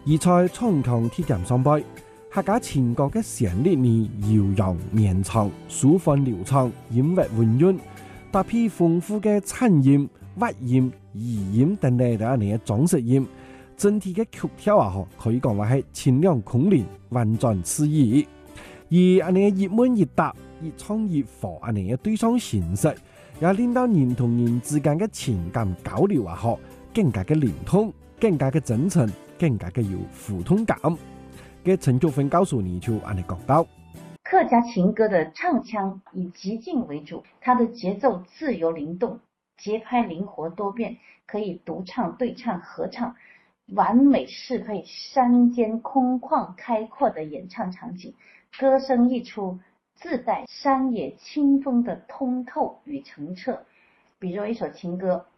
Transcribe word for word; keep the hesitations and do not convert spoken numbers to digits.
而在唱腔铁点上背，客家情歌嘅旋律呢悠扬绵长，舒缓流畅，音乐温润，搭配丰富嘅颤音、滑音、移音等等嘅呢装饰音，整體嘅曲調啊，可以講話係清亮空靈、婉轉詩意。而安尼一問一答、一唱一和安尼嘅對唱形式，也令到人同人之間嘅情感交流啊，嗬，更加嘅靈通，更加嘅真誠，更加嘅有互通感。嘅陳竹芬告訴你就安尼講到， 客家情歌的唱腔以即興為主，它的節奏自由靈動，節拍靈活多變，可以獨唱、對唱、合唱，完美適配山間空曠開闊的演唱場景。歌聲一出，自帶山野清風的通透與澄澈。比如一首情歌，